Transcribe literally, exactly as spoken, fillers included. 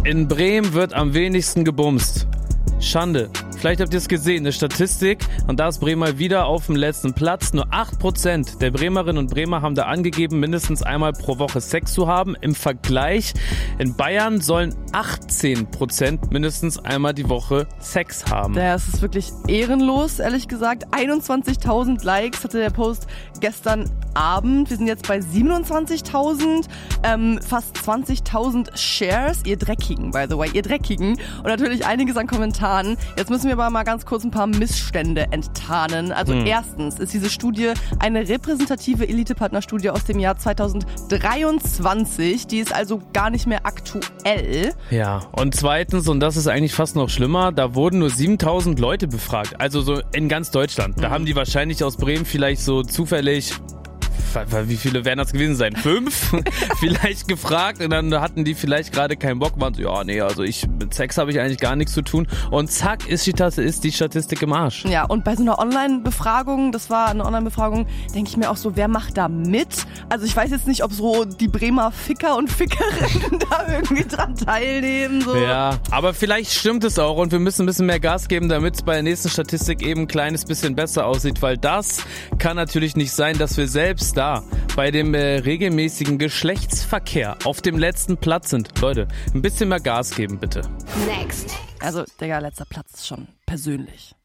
In Bremen wird am wenigsten gebumst. Schande. Vielleicht habt ihr es gesehen, eine Statistik, und da ist Bremen mal wieder auf dem letzten Platz. Nur acht Prozent der Bremerinnen und Bremer haben da angegeben, mindestens einmal pro Woche Sex zu haben. Im Vergleich, in Bayern sollen achtzehn Prozent mindestens einmal die Woche Sex haben. Das ist wirklich ehrenlos, ehrlich gesagt. einundzwanzigtausend Likes hatte der Post gestern Abend. Wir sind jetzt bei siebenundzwanzigtausend, ähm, fast zwanzigtausend Shares. Ihr Dreckigen, by the way, ihr Dreckigen. Und natürlich einiges an Kommentaren. Jetzt müssen wir aber mal ganz kurz ein paar Missstände enttarnen. Also hm. erstens ist diese Studie eine repräsentative Elite-Partner-Studie aus dem Jahr zweitausenddreiundzwanzig. Die ist also gar nicht mehr aktuell. Ja, und zweitens, und das ist eigentlich fast noch schlimmer, da wurden nur siebentausend Leute befragt. Also so in ganz Deutschland. Da hm. haben die wahrscheinlich aus Bremen vielleicht so zufällig... Wie viele werden das gewesen sein? Fünf? Vielleicht gefragt, und dann hatten die vielleicht gerade keinen Bock, waren so, ja, nee, also ich, mit Sex habe ich eigentlich gar nichts zu tun. Und zack, ist die, ist die Statistik im Arsch. Ja, und bei so einer Online-Befragung, das war eine Online-Befragung, denke ich mir auch so, wer macht da mit? Also ich weiß jetzt nicht, ob so die Bremer Ficker und Fickerinnen da irgendwie dran teilnehmen. So. Ja, aber vielleicht stimmt es auch, und wir müssen ein bisschen mehr Gas geben, damit es bei der nächsten Statistik eben ein kleines bisschen besser aussieht, weil das kann natürlich nicht sein, dass wir selbst da bei dem äh, regelmäßigen Geschlechtsverkehr auf dem letzten Platz sind. Leute, ein bisschen mehr Gas geben, bitte. Next. Also, Digga, letzter Platz ist schon persönlich.